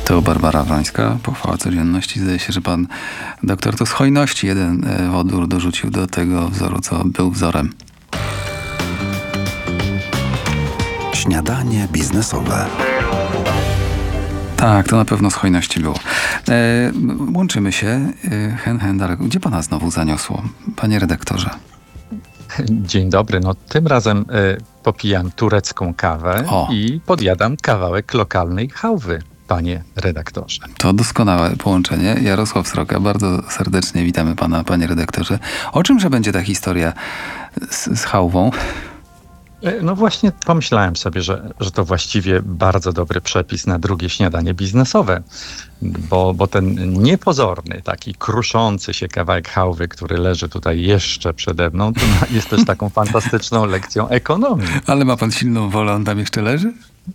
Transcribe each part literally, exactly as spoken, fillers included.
To Barbara Wrońska, pochwała codzienności. Zdaje się, że pan doktor to z hojności jeden wodór dorzucił do tego wzoru, co był wzorem. Śniadanie biznesowe. Tak, to na pewno z hojności było. E, łączymy się. E, hen, hen, daleko. Gdzie pana znowu zaniosło, panie redaktorze? Dzień dobry. No tym razem y, popijam turecką kawę o. i podjadam kawałek lokalnej chałwy, panie redaktorze. To doskonałe połączenie. Jarosław Sroka, bardzo serdecznie witamy pana, panie redaktorze. O czymże będzie ta historia z, z chałwą? No właśnie pomyślałem sobie, że, że to właściwie bardzo dobry przepis na drugie śniadanie biznesowe, bo, bo ten niepozorny, taki kruszący się kawałek chałwy, który leży tutaj jeszcze przede mną, to jest też taką fantastyczną lekcją ekonomii. Ale ma pan silną wolę, on tam jeszcze leży?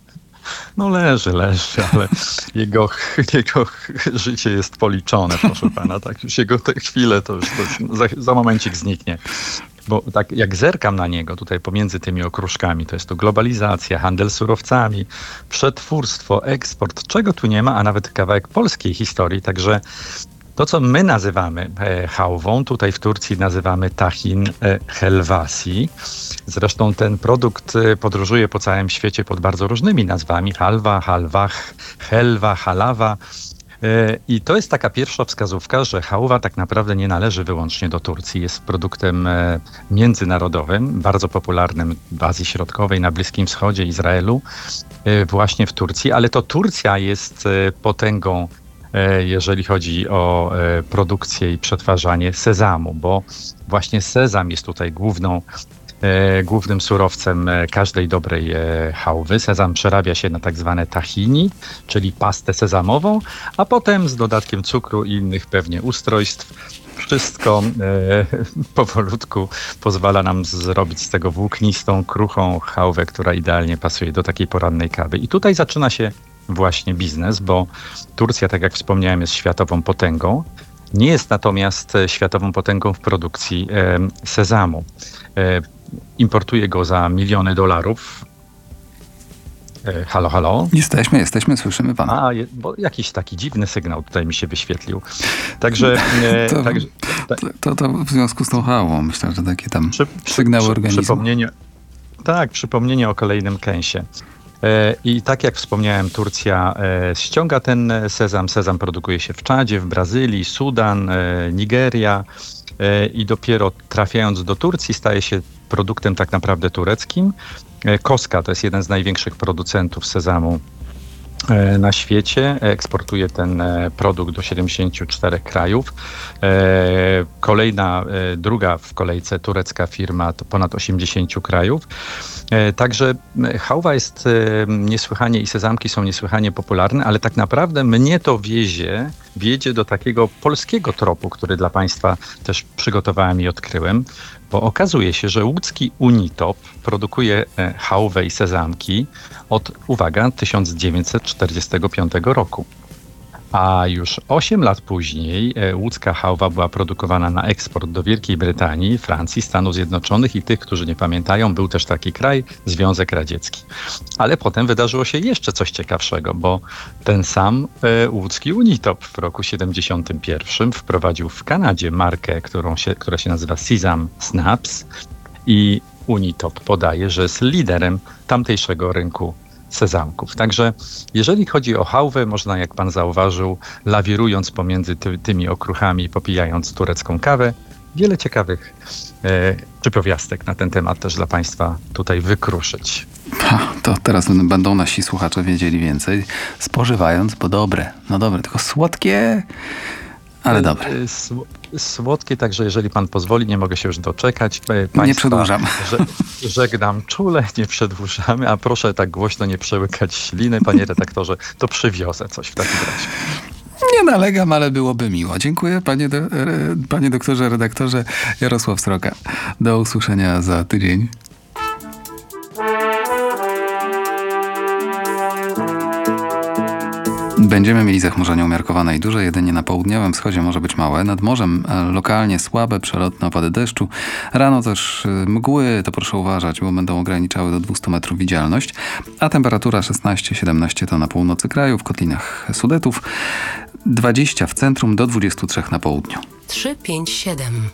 No leży, leży, ale jego, jego życie jest policzone, proszę pana. Tak już jego te chwile to już to za, za momencik zniknie. Bo tak jak zerkam na niego tutaj pomiędzy tymi okruszkami, to jest to globalizacja, handel surowcami, przetwórstwo, eksport, czego tu nie ma, a nawet kawałek polskiej historii. Także to, co my nazywamy e, chałwą, tutaj w Turcji nazywamy tahin e, helwasi. Zresztą ten produkt e, podróżuje po całym świecie pod bardzo różnymi nazwami. Halwa, halwach, helwa, halawa. I to jest taka pierwsza wskazówka, że chałwa tak naprawdę nie należy wyłącznie do Turcji. Jest produktem międzynarodowym, bardzo popularnym w Azji Środkowej, na Bliskim Wschodzie, Izraelu, właśnie w Turcji. Ale to Turcja jest potęgą, jeżeli chodzi o produkcję i przetwarzanie sezamu, bo właśnie sezam jest tutaj główną głównym surowcem każdej dobrej chałwy. Sezam przerabia się na tak zwane tahini, czyli pastę sezamową, a potem z dodatkiem cukru i innych pewnie ustrojstw wszystko e, powolutku pozwala nam zrobić z tego włóknistą, kruchą chałwę, która idealnie pasuje do takiej porannej kawy. I tutaj zaczyna się właśnie biznes, bo Turcja, tak jak wspomniałem, jest światową potęgą. Nie jest natomiast światową potęgą w produkcji e, sezamu. E, importuje go za miliony dolarów. E, halo, halo? Jesteśmy, jesteśmy, słyszymy pana. A, je, bo jakiś taki dziwny sygnał tutaj mi się wyświetlił. Także... E, to, także to, to, to w związku z tą chałwą, myślę, że takie tam przy, sygnały przy, organizmu. Przypomnienie, tak, przypomnienie o kolejnym kęsie. I tak jak wspomniałem, Turcja ściąga ten sezam. Sezam produkuje się w Czadzie, w Brazylii, Sudan, Nigeria i dopiero trafiając do Turcji staje się produktem tak naprawdę tureckim. Koska to jest jeden z największych producentów sezamu na świecie. Eksportuje ten produkt do siedemdziesięciu czterech krajów. Kolejna, druga w kolejce turecka firma to ponad osiemdziesięciu krajów. Także chałwa jest niesłychanie i sezamki są niesłychanie popularne, ale tak naprawdę mnie to wiezie, wiedzie do takiego polskiego tropu, który dla Państwa też przygotowałem i odkryłem, bo okazuje się, że łódzki Unitop produkuje chałwę i sezamki od, uwaga, tysiąc dziewięćset czterdziestego piątego roku. A już osiem lat później łódzka chałwa była produkowana na eksport do Wielkiej Brytanii, Francji, Stanów Zjednoczonych i tych, którzy nie pamiętają, był też taki kraj, Związek Radziecki. Ale potem wydarzyło się jeszcze coś ciekawszego, bo ten sam e, łódzki Unitop w roku siedemdziesiątym pierwszym wprowadził w Kanadzie markę, którą się, która się nazywa Sesame Snaps i Unitop podaje, że jest liderem tamtejszego rynku sezamków. Także jeżeli chodzi o chałwę, można, jak pan zauważył, lawirując pomiędzy ty, tymi okruchami, popijając turecką kawę, wiele ciekawych e, przypowiastek na ten temat też dla Państwa tutaj wykruszyć. Ha, to teraz będą nasi słuchacze wiedzieli więcej, spożywając, bo dobre, no dobre, tylko słodkie, ale dobre. Słodkie, także jeżeli pan pozwoli, nie mogę się już doczekać. Państwa, nie przedłużam. Że, żegnam czule, nie przedłużamy, a proszę tak głośno nie przełykać śliny, panie redaktorze, to przywiozę coś w takim razie. Nie nalegam, ale byłoby miło. Dziękuję panie, do, panie doktorze, redaktorze Jarosław Sroka. Do usłyszenia za tydzień. Będziemy mieli zachmurzenie umiarkowane i duże, jedynie na południowym wschodzie może być małe. Nad morzem e, lokalnie słabe, przelotne opady deszczu. Rano też e, mgły, to proszę uważać, bo będą ograniczały do dwieście metrów widzialność. A temperatura szesnaście siedemnaście to na północy kraju, w kotlinach Sudetów. dwadzieścia w centrum, do dwudziestu trzech na południu. trzy pięć siedem.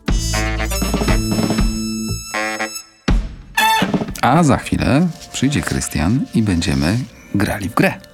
A za chwilę przyjdzie Krystian i będziemy grali w grę.